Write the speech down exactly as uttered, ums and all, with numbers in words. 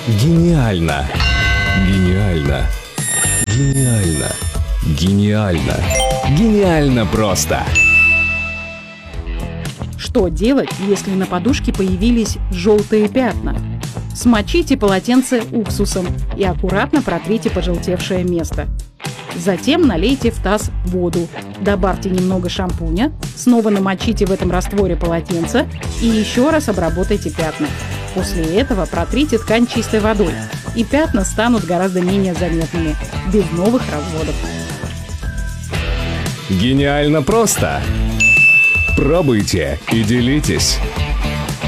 Гениально! Гениально! Гениально! Гениально! Гениально просто! Что делать, если на подушке появились желтые пятна? Смочите полотенце уксусом и аккуратно протрите пожелтевшее место. Затем налейте в таз воду, добавьте немного шампуня, снова намочите в этом растворе полотенце и еще раз обработайте пятна. После этого протрите ткань чистой водой, и пятна станут гораздо менее заметными, без новых разводов. Гениально просто! Пробуйте и делитесь!